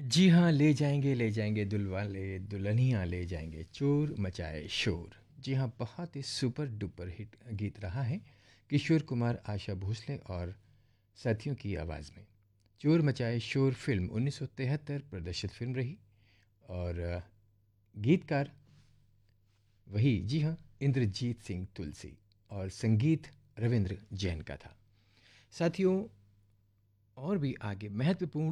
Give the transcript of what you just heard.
जी हाँ, ले जाएँगे दुल्वाले, दुल्हनिया ले जाएँगे, चोर मचाए शोर। जी हाँ, बहुत ही सुपर डुपर हिट गीत रहा है किशोर कुमार, आशा भोसले और साथियों की आवाज़ में। चोर मचाए शोर फ़िल्म 1973 प्रदर्शित फ़िल्म रही और गीतकार वही जी हाँ, इंद्रजीत सिंह तुलसी और संगीत रविंद्र जैन का था। साथियों और भी आगे महत्वपूर्ण